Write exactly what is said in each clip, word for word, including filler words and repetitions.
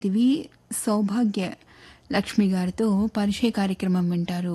దివి సౌభాగ్య లక్ష్మి గారితో పరిచయ కార్యక్రమం వింటారు.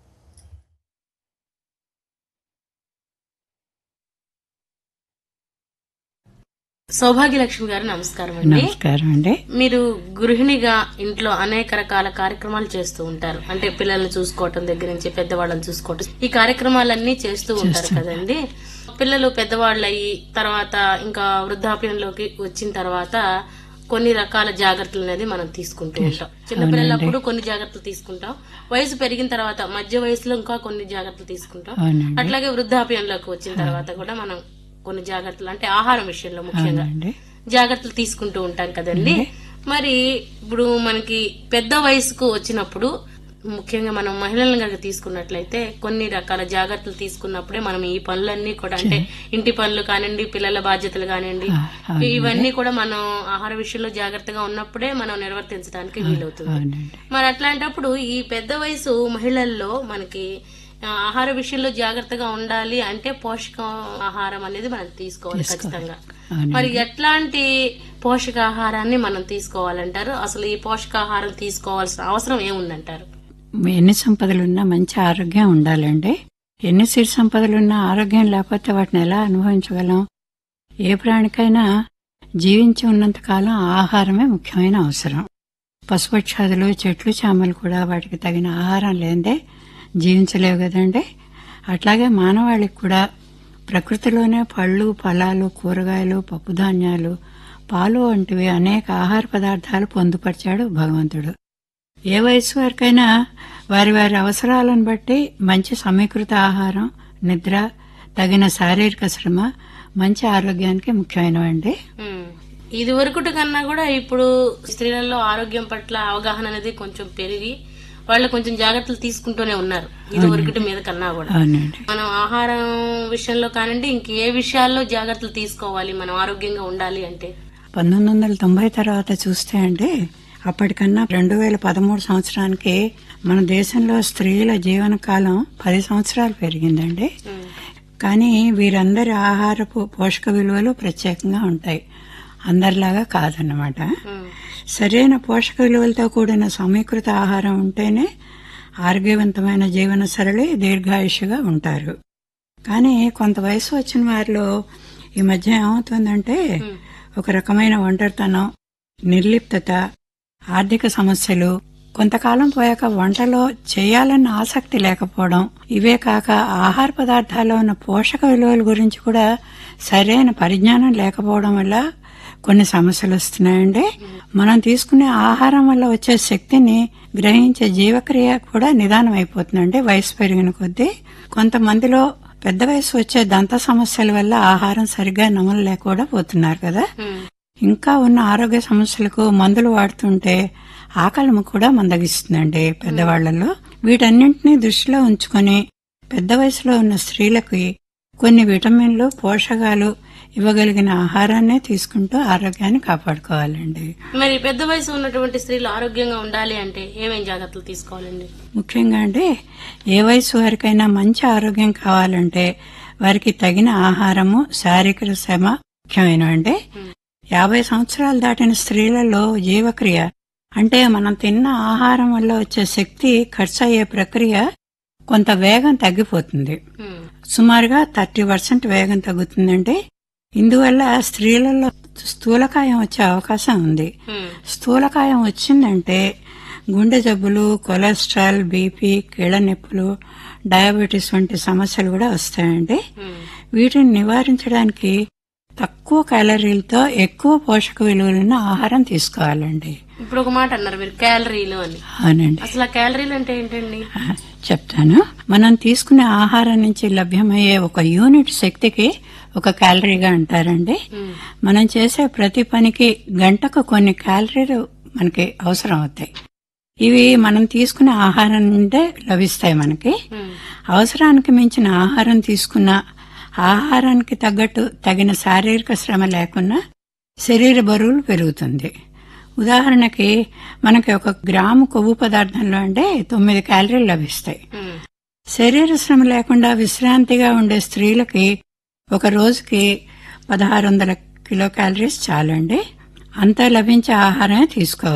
సౌభాగ్యలక్ష్మి గారు నమస్కారం అండి. నమస్కారం అండి. మీరు గృహిణిగా ఇంట్లో అనేక రకాల కార్యక్రమాలు చేస్తూ ఉంటారు. అంటే పిల్లల్ని చూసుకోవటం దగ్గర నుంచి పెద్దవాళ్ళని చూసుకోవటం, ఈ కార్యక్రమాలన్నీ చేస్తూ ఉంటారు కదండి. పిల్లలు పెద్దవాళ్ళు అయ్యి తర్వాత ఇంకా వృద్ధాప్యంలోకి వచ్చిన తర్వాత కొన్ని రకాల జాగ్రత్తలు అనేది మనం తీసుకుంటూ ఉంటాం. చిన్నపిల్లలప్పుడు కొన్ని జాగ్రత్తలు తీసుకుంటాం, వయసు పెరిగిన తర్వాత మధ్య వయసులో ఇంకా కొన్ని జాగ్రత్తలు తీసుకుంటాం, అట్లాగే వృద్ధాప్యంలోకి వచ్చిన తర్వాత కూడా మనం కొన్ని జాగ్రత్తలు అంటే ఆహారం విషయంలో ముఖ్యంగా జాగ్రత్తలు తీసుకుంటూ ఉంటాం కదండి. మరి ఇప్పుడు మనకి పెద్ద వయసుకు వచ్చినప్పుడు ముఖ్యంగా మనం మహిళలను కనుక తీసుకున్నట్లయితే కొన్ని రకాల జాగ్రత్తలు తీసుకున్నప్పుడే మనం ఈ పనులన్నీ కూడా అంటే ఇంటి పనులు కానివ్వండి, పిల్లల బాధ్యతలు కానివ్వండి, ఇవన్నీ కూడా మనం ఆహార విషయంలో జాగ్రత్తగా ఉన్నప్పుడే మనం నిర్వర్తించడానికి వీలవుతుంది. మరి అట్లాంటప్పుడు ఈ పెద్ద వయసు మహిళల్లో మనకి ఆహార విషయంలో జాగ్రత్తగా ఉండాలి అంటే పోషక ఆహారం అనేది మనం తీసుకోవాలి ఖచ్చితంగా. మరి ఎట్లాంటి పోషకాహారాన్ని మనం తీసుకోవాలంటారు? అసలు ఈ పోషకాహారం తీసుకోవాల్సిన అవసరం ఏముందంటారు? ఎన్ని సంపదలున్నా మంచి ఆరోగ్యం ఉండాలండి. ఎన్ని సిరి సంపదలున్నా ఆరోగ్యం లేకపోతే వాటిని ఎలా అనుభవించగలం? ఏ ప్రాణికైనా జీవించి ఉన్నంత కాలం ఆహారమే ముఖ్యమైన అవసరం. పశుపక్షాదులు, చెట్లు, చేమలు కూడా వాటికి తగిన ఆహారం లేదే జీవించలేవు కదండి. అట్లాగే మానవాళికి కూడా ప్రకృతిలోనే పళ్ళు, ఫలాలు, కూరగాయలు, పప్పుధాన్యాలు, పాలు వంటివి అనేక ఆహార పదార్థాలు పొందుపరిచాడు భగవంతుడు. ఏ వయసు వారికైనా వారి వారి అవసరాలను బట్టి మంచి సమీకృత ఆహారం, నిద్ర, తగిన శారీరక శ్రమ మంచి ఆరోగ్యానికి ముఖ్యమైనవండి. ఇది వరకుటి కన్నా కూడా ఇప్పుడు స్త్రీలలో ఆరోగ్యం పట్ల అవగాహన అనేది కొంచెం పెరిగి వాళ్ళు కొంచెం జాగ్రత్తలు తీసుకుంటూనే ఉన్నారు ఇది వరకటి మీద కన్నా కూడా. మనం ఆహారం విషయంలో కానివ్వండి ఇంకే విషయాల్లో జాగ్రత్తలు తీసుకోవాలి మనం ఆరోగ్యంగా ఉండాలి అంటే? పంతొమ్మిది వందల తొంభై తర్వాత చూస్తే అండి అప్పటికన్నా రెండు వేల పదమూడు సంవత్సరానికి మన దేశంలో స్త్రీల జీవన కాలం పది సంవత్సరాలు పెరిగిందండి. కానీ వీరందరి ఆహారపు పోషక విలువలు ప్రత్యేకంగా ఉంటాయి, అందరిలాగా కాదన్నమాట. సరైన పోషక విలువలతో కూడిన సమీకృత ఆహారం ఉంటేనే ఆరోగ్యవంతమైన జీవన సరళి, దీర్ఘాయుష్గా ఉంటారు. కానీ కొంత వయసు వచ్చిన వారిలో ఈ మధ్య ఏమవుతుందంటే ఒక రకమైన ఒంటరితనం, నిర్లిప్తత, ఆర్థిక సమస్యలు, కొంతకాలం పోయాక వంటలో చేయాలన్న ఆసక్తి లేకపోవడం, ఇవే కాక ఆహార పదార్థాల్లో ఉన్న పోషక విలువల గురించి కూడా సరైన పరిజ్ఞానం లేకపోవడం వల్ల కొన్ని సమస్యలు వస్తున్నాయండి. మనం తీసుకునే ఆహారం వల్ల వచ్చే శక్తిని గ్రహించే జీవక్రియ కూడా నిదానం అయిపోతుందండి వయసు పెరిగిన కొద్దీ. కొంతమందిలో పెద్ద వయసు వచ్చే దంత సమస్యల వల్ల ఆహారం సరిగ్గా నమలలేక కూడా పోతున్నారు కదా. ఇంకా ఉన్న ఆరోగ్య సమస్యలకు మందులు వాడుతుంటే ఆకలి కూడా మందగిస్తుందండి పెద్దవాళ్లలో. వీటన్నింటినీ దృష్టిలో ఉంచుకొని పెద్ద వయసులో ఉన్న స్త్రీలకి కొన్ని విటమిన్లు, పోషకాలు ఇవ్వగలిగిన ఆహారాన్నే తీసుకుంటూ ఆరోగ్యాన్ని కాపాడుకోవాలండి. మరి పెద్ద వయసు ఉన్నటువంటి స్త్రీలు ఆరోగ్యంగా ఉండాలి అంటే ఏమేం జాగ్రత్తలు తీసుకోవాలండి? ముఖ్యంగా అంటే ఏ వయసు వారికైనా మంచి ఆరోగ్యం కావాలంటే వారికి తగిన ఆహారము, శారీరక శ్రమ ముఖ్యమైనవండి. యాభై సంవత్సరాలు దాటిన స్త్రీలలో జీవక్రియ అంటే మనం తిన్న ఆహారం వల్ల వచ్చే శక్తి ఖర్చు అయ్యే ప్రక్రియ కొంత వేగం తగ్గిపోతుంది. సుమారుగా థర్టీ పర్సెంట్ వేగం తగ్గుతుందంటే ఇందువల్ల స్త్రీలలో స్థూలకాయం వచ్చే అవకాశం ఉంది. స్థూలకాయం వచ్చిందంటే గుండె జబ్బులు, కొలెస్ట్రాల్, బీపీ, కీళ్ల నొప్పులు, డయాబెటీస్ వంటి సమస్యలు కూడా వస్తాయండి. వీటిని నివారించడానికి తక్కువ క్యాలరీలతో ఎక్కువ పోషక విలువలున్న ఆహారం తీసుకోవాలండి. ఇప్పుడు ఒక మాట అన్నారు మీరు, క్యాలరీలు అని. అవునండి. అసలు క్యాలరీలు అంటే ఏంటండి? చెప్తాను. మనం తీసుకునే ఆహారం నుంచి లభ్యమయ్యే ఒక యూనిట్ శక్తికి ఒక క్యాలరీగా అంటారండి. మనం చేసే ప్రతి పనికి గంటకు కొన్ని క్యాలరీలు మనకి అవసరం అవుతాయి. ఇవి మనం తీసుకునే ఆహారం నుండే లభిస్తాయి మనకి. అవసరానికి మించిన ఆహారం తీసుకున్న ఆహారానికి తగ్గట్టు తగిన శారీరక శ్రమ లేకున్నా శరీర బరువులు పెరుగుతుంది. ఉదాహరణకి మనకి ఒక గ్రాము కొవ్వు పదార్థంలో అంటే తొమ్మిది క్యాలరీలు లభిస్తాయి. శరీర శ్రమ లేకుండా విశ్రాంతిగా ఉండే స్త్రీలకి ఒక రోజుకి పదహారు వందల కిలో క్యాలరీస్ చాలండి. అంతా లభించే ఆహారమే తీసుకోవాలి.